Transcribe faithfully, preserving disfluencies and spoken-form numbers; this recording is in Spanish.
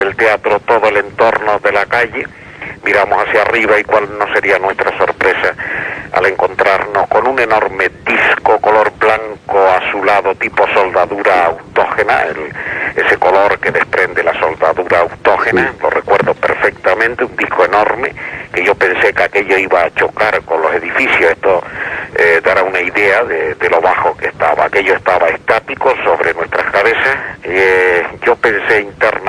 el teatro, todo el entorno de la calle, miramos hacia arriba y cuál no sería nuestra sorpresa al encontrarnos con un enorme disco color blanco azulado tipo soldadura autógena, el, ese color que desprende la soldadura autógena, lo recuerdo perfectamente, un disco enorme que yo pensé que aquello iba a chocar con los edificios. Esto eh, dará una idea de, de lo bajo que estaba, aquello estaba estático sobre nuestras cabezas. Eh, yo pensé internamente